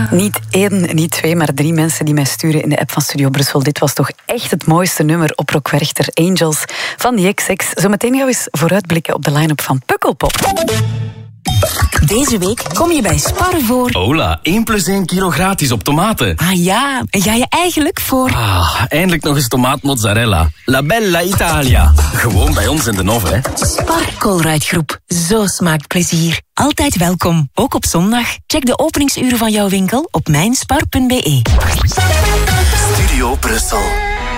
Niet 1, niet 2, maar 3 mensen die mij sturen in de app van Studio Brussel. Dit was toch echt het mooiste nummer op Rock Werchter, Angels van The XX. Zometeen gaan we eens vooruitblikken op de line-up van Pukkelpop. Deze week kom je bij Spar voor... Hola, 1 + 1 kilo gratis op tomaten. Ah ja, en ga je eigenlijk voor... Eindelijk nog eens tomaatmozzarella. La Bella Italia. Gewoon bij ons in de Nov, hè. Spar Colruyt-groep. Zo smaakt plezier. Altijd welkom, ook op zondag. Check de openingsuren van jouw winkel op mijnspar.be. Studio Brussel.